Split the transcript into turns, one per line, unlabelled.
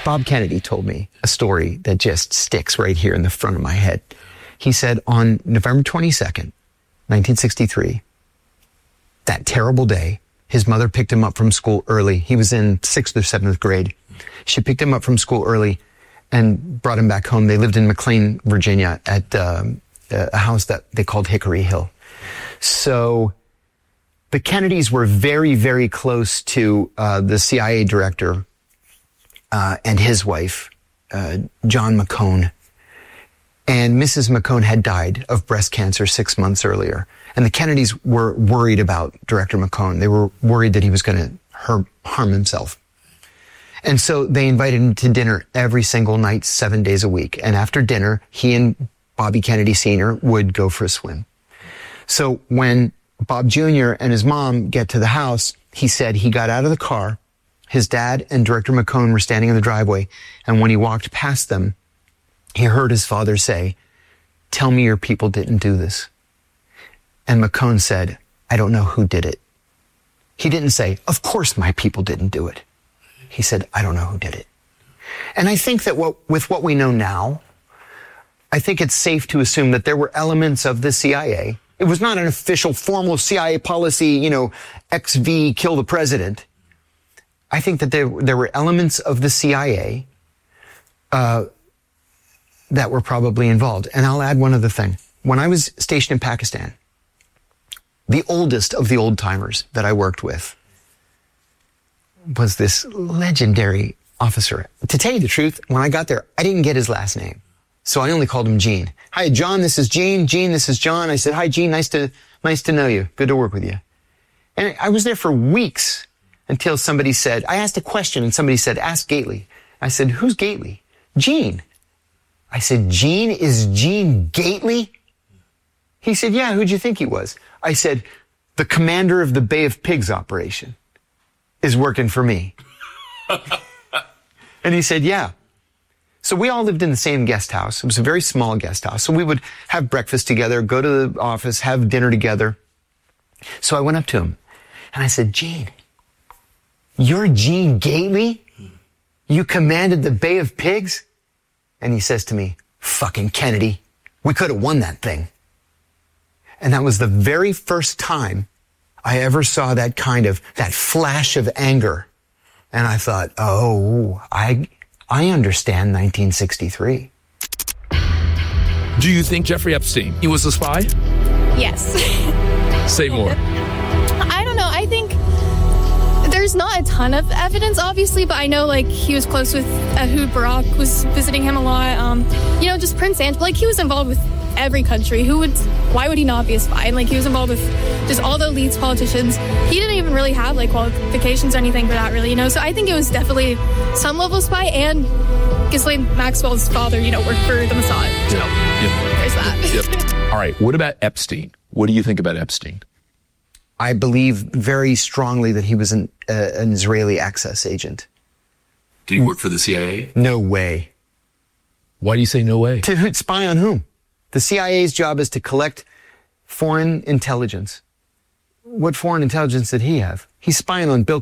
Bob Kennedy told me a story that just sticks right here in the front of my head. He said on November 22nd, 1963, that terrible day, his mother picked him up from school early. He was in 6th or 7th grade. She picked him up from school early and brought him back home. They lived in McLean, Virginia at a house that they called Hickory Hill. So the Kennedys were very, very close to the CIA director and his wife, John McCone. And Mrs. McCone had died of breast cancer 6 months earlier. And the Kennedys were worried about Director McCone. They were worried that he was going to harm himself. And so they invited him to dinner every single night, 7 days a week. And after dinner, he and Bobby Kennedy Sr. would go for a swim. So when Bob Jr. and his mom get to the house, he said he got out of the car. His dad and Director McCone were standing in the driveway. And when he walked past them, he heard his father say, "Tell me your people didn't do this." And McCone said, "I don't know who did it." He didn't say, "Of course my people didn't do it." He said, "I don't know who did it." And I think that with what we know now, I think it's safe to assume that there were elements of the CIA. It was not an official, formal CIA policy, XV, kill the president. I think that there were elements of the CIA that were probably involved. And I'll add one other thing. When I was stationed in Pakistan, the oldest of the old timers that I worked with was this legendary officer. To tell you the truth, when I got there, I didn't get his last name. So I only called him Gene. "Hi, John, this is Gene. Gene, this is John." I said, "Hi, Gene, nice to know you. Good to work with you." And I was there for weeks until somebody said, I asked a question and somebody said, "Ask Gately." I said, "Who's Gately?" "Gene." I said, "Gene is Gene Gately?" He said, "Yeah, who'd you think he was?" I said, "The commander of the Bay of Pigs operation is working for me." And he said, "Yeah." So we all lived in the same guest house. It was a very small guest house. So we would have breakfast together, go to the office, have dinner together. So I went up to him and I said, "Gene, you're Gene Gately? You commanded the Bay of Pigs?" And he says to me, "Fucking Kennedy, we could have won that thing." And that was the very first time I ever saw that flash of anger. And I thought, oh, I understand 1963.
Do you think Jeffrey Epstein, he was a spy?
Yes.
Say more.
I don't know. I think there's not a ton of evidence, obviously, but I know, he was close with Ehud Barak, was visiting him a lot. Just Prince Andrew, he was involved with every country. Why would he not be a spy? And, he was involved with just all the elites, politicians. He didn't even really have, qualifications or anything for that, really, So I think it was definitely some level of spy, and Ghislaine Maxwell's father, worked for the Mossad. So there's that.
Yep. All right. What about Epstein? What do you think about Epstein?
I believe very strongly that he was an Israeli access agent.
Did he work for the CIA?
No way.
Why do you say no way?
To spy on whom? The CIA's job is to collect foreign intelligence. What foreign intelligence did he have? He's spying on Bill